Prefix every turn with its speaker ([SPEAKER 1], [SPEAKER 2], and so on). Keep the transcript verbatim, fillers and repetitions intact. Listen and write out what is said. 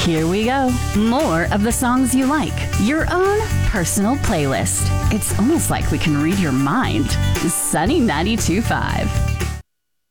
[SPEAKER 1] Here we go. More of the songs you like. Your own personal playlist. It's almost like we can read your mind. Sunny ninety-two point five.